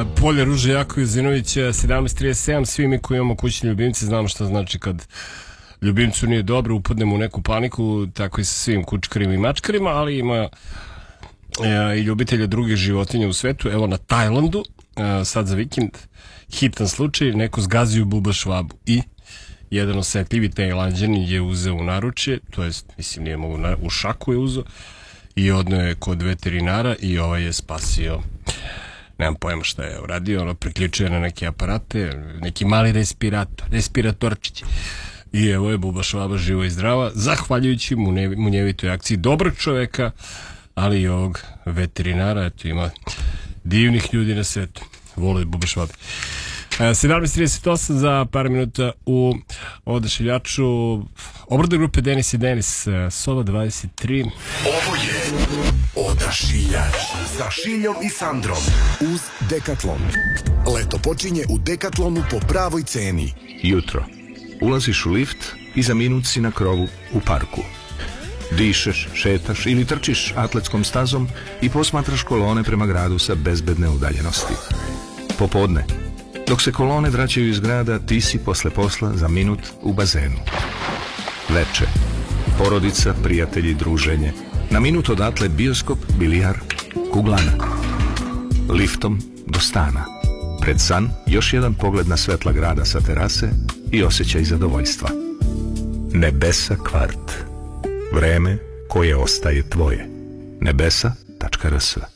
Polje Ruže Jako Juzinović, 17:37. Svi mi koji imamo kućni ljubimci znamo što znači kad ljubimcu nije dobro, upadnemo u neku paniku, tako i sa svim kučkarima i mačkarima, ali ima i ljubitelja drugih životinja u svetu. Evo na Tajlandu, sad za vikend, hitan slučaj, neko zgazio buba švabu i jedan osetljivi Tajlanđanin je uzeo u naručje, to jest, mislim, nije mogu, u šaku je uzeo i odneo je kod veterinara i ovaj je spasio. Nemam pojma šta je uradio, ono priključuje na neke aparate, neki mali respiratorčić. I evo je buba švaba živa i zdrava, zahvaljujući munjevitoj akciji dobrog čoveka, ali i ovog veterinara. Eto, ima divnih ljudi na svetu, vole buba švabe. 17:38 za par minuta u Odašiljaču. Obrade grupe Denis i Denis, Soba 23. Ovo je Odašiljač sa Šiljom i Sandrom uz Decathlon. Leto počinje u Decathlonu po pravoj ceni. Jutro. Ulaziš u lift i za minut si na krovu u parku. Dišeš, šetaš ili trčiš atletskom stazom i posmatraš kolone prema gradu sa bezbedne udaljenosti. Popodne. Dok se kolone vraćaju iz grada, ti si posle posla za minut u bazenu. Veče. Porodica, prijatelji, druženje. Na minut odatle bioskop, bilijar, kuglana. Liftom do stana. Pred san još jedan pogled na svetla grada sa terase i osjećaj zadovoljstva. Nebesa kvart. Vreme koje ostaje tvoje. Nebesa.rs